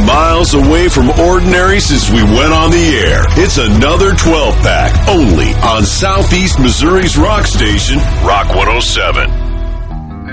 miles away from ordinary since we went on the air. It's another 12-pack, only on Southeast Missouri's rock station, Rock 107.